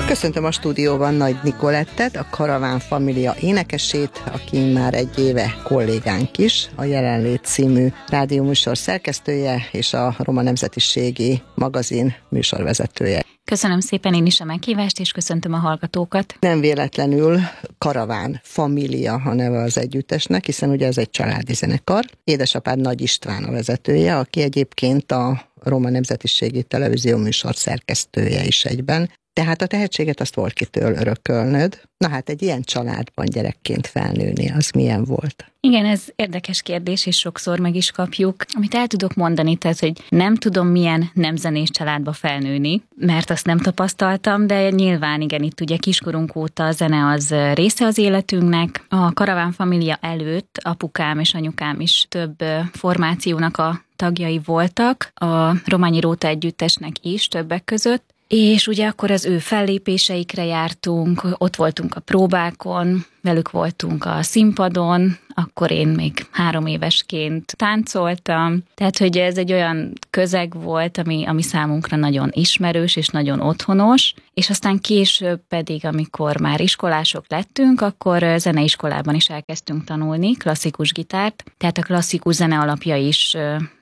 Köszöntöm a stúdióban Nagy Nicolettet, a Karaván Família énekesét, aki már egy éve kollégánk is, a Jelenlét című rádióműsor szerkesztője és a Roma Nemzetiségi magazin műsorvezetője. Köszönöm szépen én is a meghívást, és köszöntöm a hallgatókat. Nem véletlenül Karaván Família a neve az együttesnek, hiszen ugye ez egy családi zenekar. Édesapád Nagy István a vezetője, aki egyébként a Roma Nemzetiségi televízió műsor szerkesztője is egyben. Tehát a tehetséget azt volt kitől örökölnöd. Na hát egy ilyen családban gyerekként felnőni, az milyen volt? Igen, ez érdekes kérdés, és sokszor meg is kapjuk. Amit el tudok mondani, tehát, hogy nem tudom milyen nem zenés családba felnőni, mert azt nem tapasztaltam, de nyilván igen, itt ugye kiskorunk óta a zene az része az életünknek. A Karaván Família előtt apukám és anyukám is több formációnak a tagjai voltak, a Rományi Róta együttesnek is többek között, és ugye akkor az ő fellépéseikre jártunk, ott voltunk a próbákon, velük voltunk a színpadon, akkor én még 3 évesként táncoltam. Tehát, hogy ez egy olyan közeg volt, ami számunkra nagyon ismerős és nagyon otthonos, és aztán később pedig, amikor már iskolások lettünk, akkor zeneiskolában is elkezdtünk tanulni klasszikus gitárt, tehát a klasszikus zene alapjai is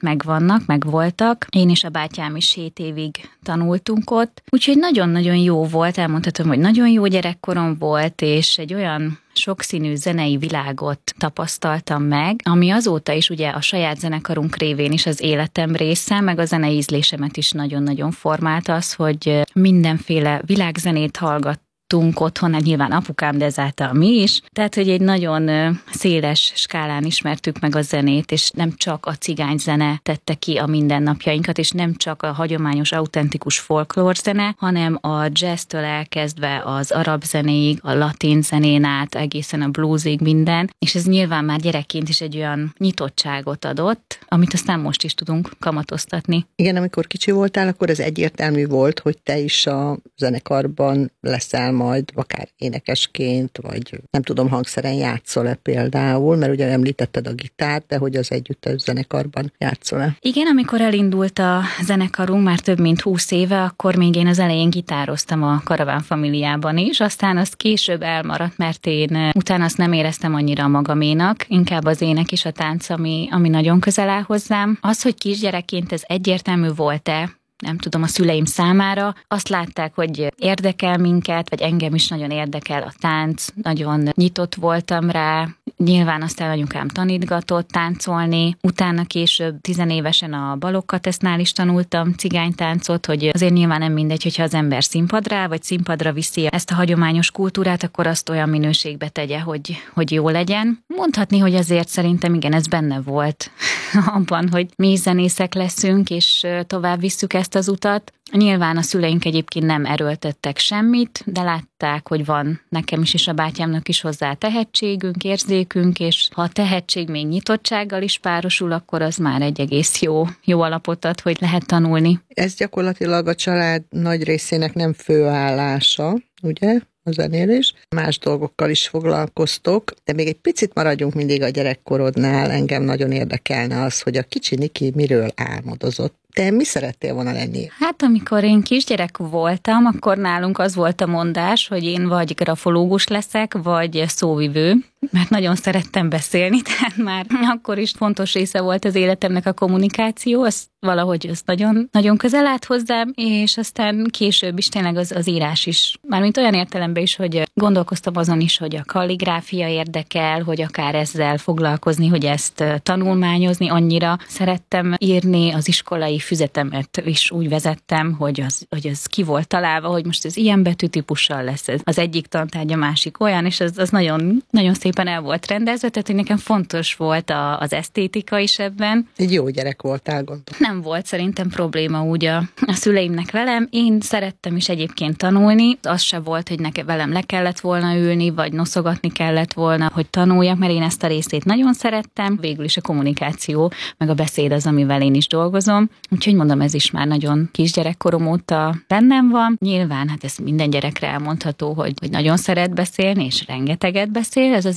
megvoltak. Én és a bátyám is 7 évig tanultunk ott, úgyhogy nagyon-nagyon jó volt, elmondhatom, hogy nagyon jó gyerekkorom volt, és egy olyan sokszínű zenei világot tapasztaltam meg, ami azóta is ugye a saját zenekarunk révén is az életem része, meg a zenei ízlésemet is nagyon-nagyon formált az, hogy mindenféle világzenét hallgattunk otthon, hát nyilván apukám, de ezáltal mi is. Tehát, hogy egy nagyon széles skálán ismertük meg a zenét, és nem csak a cigányzene tette ki a mindennapjainkat, és nem csak a hagyományos, autentikus folklórzene, hanem a jazztől elkezdve az arab zenéig, a latin zenén át, egészen a bluesig minden, és ez nyilván már gyerekként is egy olyan nyitottságot adott, amit aztán most is tudunk kamatoztatni. Igen, amikor kicsi voltál, akkor ez egyértelmű volt, hogy te is a zenekarban leszel majd akár énekesként, vagy nem tudom, hangszeren játszol-e például, mert ugye említetted a gitárt, de hogy az együttes zenekarban játszol-e? Igen, amikor elindult a zenekarunk már több mint 20 éve, akkor még én az elején gitároztam a Karaván Famíliában is, aztán az később elmaradt, mert én utána azt nem éreztem annyira magaménak, inkább az ének és a tánc, ami nagyon közel áll hozzám. Az, hogy kisgyerekként ez egyértelmű volt-e, nem tudom, a szüleim számára, azt látták, hogy érdekel minket, vagy engem is nagyon érdekel a tánc, nagyon nyitott voltam rá, nyilván aztán anyukám tanítgatott táncolni, utána később 10 évesen a Balogh-Katesznál is tanultam cigánytáncot, hogy azért nyilván nem mindegy, hogyha az ember színpadra, vagy színpadra viszi ezt a hagyományos kultúrát, akkor azt olyan minőségbe tegye, hogy jó legyen. Mondhatni, hogy azért szerintem igen, ez benne volt abban, hogy mi zenészek leszünk, és tovább visszük ezt az utat. Nyilván a szüleink egyébként nem erőltettek semmit, de látták, hogy van nekem is és a bátyámnak is hozzá tehetségünk, érzékünk, és ha a tehetség még nyitottsággal is párosul, akkor az már egy egész jó alapot ad, hogy lehet tanulni. Ez gyakorlatilag a család nagy részének nem főállása, ugye? A zenélés. Más dolgokkal is foglalkoztok, de még egy picit maradjunk mindig a gyerekkorodnál. Engem nagyon érdekelne az, hogy a kicsi Niki miről álmodozott. Te mi szerettél volna lenni? Hát amikor én kisgyerek voltam, akkor nálunk az volt a mondás, hogy én vagy grafológus leszek, vagy szóvivő, mert nagyon szerettem beszélni, tehát már akkor is fontos része volt az életemnek a kommunikáció, az valahogy az nagyon, nagyon közel állt hozzám, és aztán később is tényleg az írás is. Mármint olyan értelemben is, hogy gondolkoztam azon is, hogy a kalligráfia érdekel, hogy akár ezzel foglalkozni, hogy ezt tanulmányozni, annyira szerettem írni, az iskolai füzetemet is úgy vezettem, hogy az ki volt találva, hogy most ez ilyen betűtípussal lesz, ez az egyik tantárgy, a másik olyan, és az nagyon, nagyon szépen el volt rendezve, tehát hogy nekem fontos volt az esztétika is ebben. Egy jó gyerek voltál, gondolom. Nem volt szerintem probléma úgy a szüleimnek velem. Én szerettem is egyébként tanulni. Az se volt, hogy velem le kellett volna ülni, vagy noszogatni kellett volna, hogy tanuljak, mert én ezt a részét nagyon szerettem. Végül is a kommunikáció, meg a beszéd az, amivel én is dolgozom. Úgyhogy mondom, ez is már nagyon kisgyerekkorom óta bennem van. Nyilván, hát ez minden gyerekre elmondható, hogy nagyon szeret beszélni, és rengeteget beszél. Ez az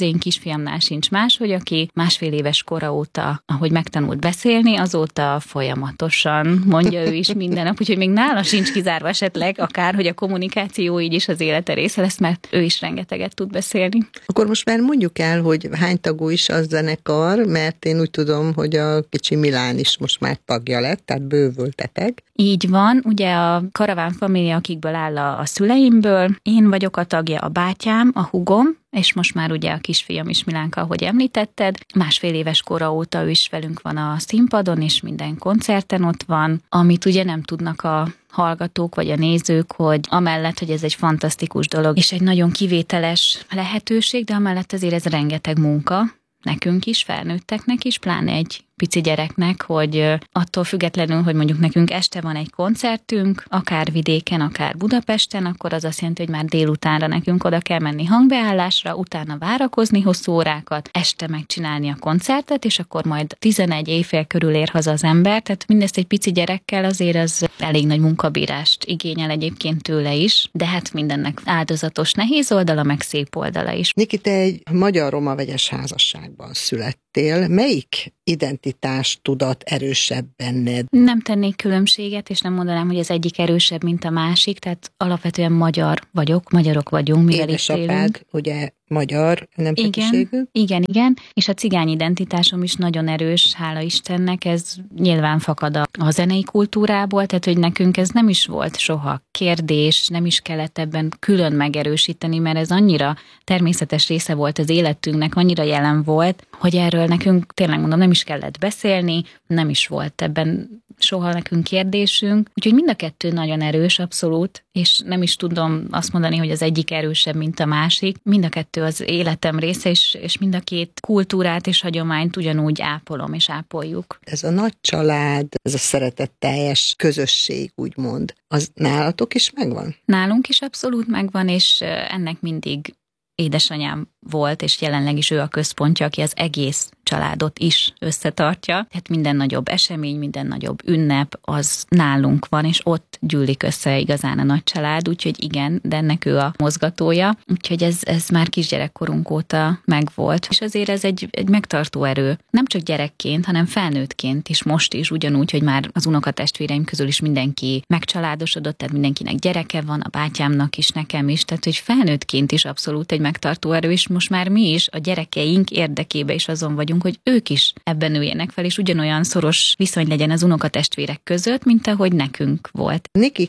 az én kisfiamnál sincs máshogy, aki 1,5 éves kora óta, ahogy megtanult beszélni, azóta folyamatosan mondja ő is minden nap, úgyhogy még nála sincs kizárva esetleg akár, hogy a kommunikáció így is az élete része lesz, mert ő is rengeteget tud beszélni. Akkor most már mondjuk el, hogy hány tagú is a zenekar, mert én úgy tudom, hogy a kicsi Milán is most már tagja lett, tehát bővültetek. Így van, ugye a Karaván Família, akikből áll a szüleimből, én vagyok a tagja, a bátyám, a hugom, és most már ugye a kisfiam is Milánka, ahogy említetted. 1,5 éves kora óta ő is velünk van a színpadon, és minden koncerten ott van, amit ugye nem tudnak a hallgatók vagy a nézők, hogy amellett, hogy ez egy fantasztikus dolog, és egy nagyon kivételes lehetőség, de amellett azért ez rengeteg munka, nekünk is, felnőtteknek is, pláne egy pici gyereknek, hogy attól függetlenül, hogy mondjuk nekünk este van egy koncertünk, akár vidéken, akár Budapesten, akkor az azt jelenti, hogy már délutánra nekünk oda kell menni hangbeállásra, utána várakozni hosszú órákat, este megcsinálni a koncertet, és akkor majd 11 éjfél körül ér haza az ember, tehát mindezt egy pici gyerekkel azért az elég nagy munkabírást igényel egyébként tőle is, de hát mindennek áldozatos nehéz oldala, meg szép oldala is. Niki, te egy magyar-roma vegyes házasságban születtél. Melyik identitás tudat erősebb benned? Nem tennék különbséget, és nem mondanám, hogy az egyik erősebb, mint a másik, tehát alapvetően magyarok vagyunk, mivel itt élünk. Édesapád, ugye magyar nemzetiségű? Igen, és a cigány identitásom is nagyon erős, hála Istennek, ez nyilván fakad a zenei kultúrából, tehát hogy nekünk ez nem is volt soha kérdés, nem is kellett ebben külön megerősíteni, mert ez annyira természetes része volt az életünknek, annyira jelen volt, hogy erről nekünk tényleg mondom, nem is kellett beszélni, nem is volt ebben soha nekünk kérdésünk, úgyhogy mind a kettő nagyon erős, abszolút, és nem is tudom azt mondani, hogy az egyik erősebb, mint a másik. Mind a kettő az életem része, és mind a két kultúrát és hagyományt ugyanúgy ápolom és ápoljuk. Ez a nagy család, ez a szeretetteljes közösség, úgymond, az nálatok is megvan? Nálunk is abszolút megvan, és ennek mindig édesanyám volt, és jelenleg is ő a központja, aki az egész családot is összetartja. Tehát minden nagyobb esemény, minden nagyobb ünnep, az nálunk van, és ott gyűlik össze igazán a nagy család, úgyhogy igen, de ennek ő a mozgatója. Úgyhogy ez már kisgyerekkorunk óta megvolt. És azért ez egy megtartó erő. Nem csak gyerekként, hanem felnőttként is, most is, ugyanúgy, hogy már az unokatestvéreim közül is mindenki megcsaládosodott, tehát mindenkinek gyereke van, a bátyámnak is, nekem is, tehát hogy felnőttként is abszolút egy megtartó erő, és most már mi is a gyerekeink érdekébe is azon vagyunk, hogy ők is ebben nőjenek fel, és ugyanolyan szoros viszony legyen az unokatestvérek között, mint ahogy nekünk volt. Niki,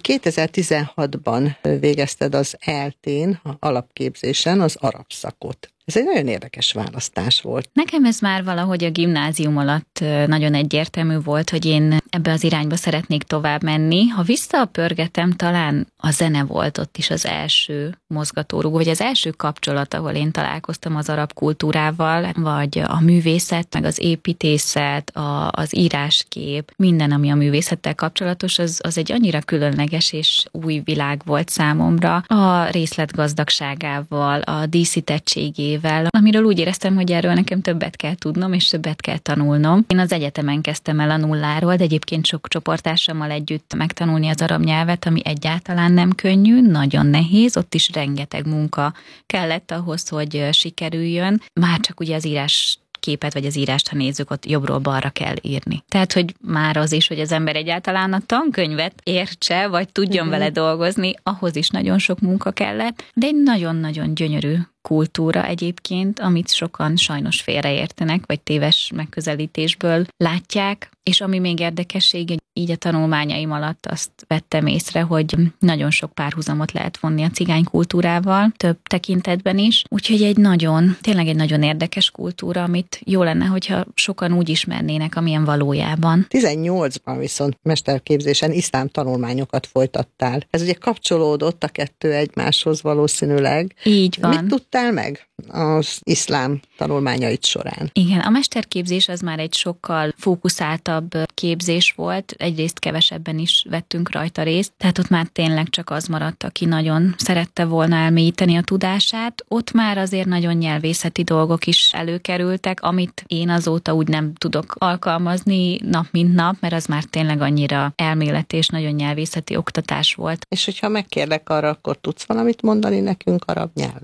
2016-ban végezted az ELTÉN, alapképzésen az arab szakot. Ez egy nagyon érdekes választás volt. Nekem ez már valahogy a gimnázium alatt nagyon egyértelmű volt, hogy én ebbe az irányba szeretnék tovább menni. Ha visszapörgetem, talán a zene volt ott is az első mozgatórugó, vagy az első kapcsolat, ahol én találkoztam az arab kultúrával, vagy a művészet, meg az építészet, az íráskép, minden, ami a művészettel kapcsolatos, az egy annyira különleges és új világ volt számomra. A részletgazdagságával, a díszítettségével, amiről úgy éreztem, hogy erről nekem többet kell tudnom, és többet kell tanulnom. Én az egyetemen kezdtem el a nulláról, de egyébként sok csoporttársammal együtt megtanulni az arab nyelvet, ami egyáltalán nem könnyű, nagyon nehéz, ott is rengeteg munka kellett ahhoz, hogy sikerüljön. Már csak ugye az írás képet, vagy az írást, ha nézzük, ott jobbról balra kell írni. Tehát, hogy már az is, hogy az ember egyáltalán a tankönyvet értse, vagy tudjon vele dolgozni, ahhoz is nagyon sok munka kellett, de egy nagyon-nagyon gyönyörű kultúra egyébként, amit sokan sajnos félreértenek, vagy téves megközelítésből látják, és ami még érdekesség, hogy így a tanulmányaim alatt azt vettem észre, hogy nagyon sok párhuzamot lehet vonni a cigány kultúrával, több tekintetben is, úgyhogy tényleg egy nagyon érdekes kultúra, amit jó lenne, hogyha sokan úgy ismernének, amilyen valójában. 18-ban viszont mesterképzésen iszlám tanulmányokat folytattál. Ez ugye kapcsolódott a kettő egymáshoz valószínűleg. Így van. Mit tudtál meg az iszlám tanulmányait során? Igen, a mesterképzés az már egy sokkal fókuszáltabb képzés volt, egyrészt kevesebben is vettünk rajta részt, tehát ott már tényleg csak az maradt, aki nagyon szerette volna elmélyíteni a tudását. Ott már azért nagyon nyelvészeti dolgok is előkerültek, amit én azóta úgy nem tudok alkalmazni nap mint nap, mert az már tényleg annyira elméleti és nagyon nyelvészeti oktatás volt. És hogyha megkérlek arra, akkor tudsz valamit mondani nekünk arab nyelven?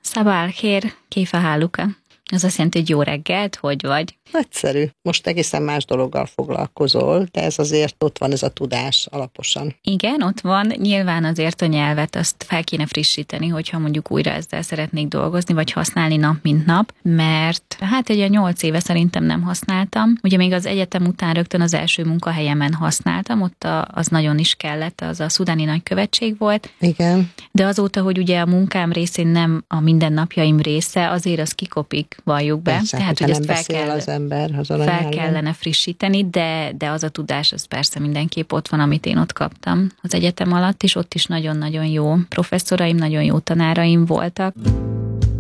Sabah al-khair, kéfe háluka. Az azt jelenti, hogy jó reggelt, hogy vagy? Nagyszerű. Most egészen más dologgal foglalkozol, de ez azért ott van ez a tudás alaposan. Igen, ott van. Nyilván azért a nyelvet azt fel kéne frissíteni, hogyha mondjuk újra ezzel szeretnék dolgozni, vagy használni nap mint nap, mert hát ugye 8 éve szerintem nem használtam. Ugye még az egyetem után rögtön az első munkahelyemen használtam, ott az nagyon is kellett, az a szudáni nagykövetség volt. Igen. De azóta, hogy ugye a munkám részén nem a mindennapjaim része, azért az kikopik, valljuk be. Persze, tehát, hogy ezt fel kellene frissíteni, de az a tudás, az persze mindenképp ott van, amit én ott kaptam az egyetem alatt, és ott is nagyon-nagyon jó professzoraim, nagyon jó tanáraim voltak.